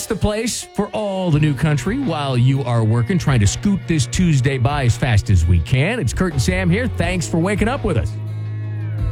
It's the place for all the new country while you are working, trying to scoot this Tuesday by as fast as we can. It's Kurt and Sam here. Thanks for waking up with us.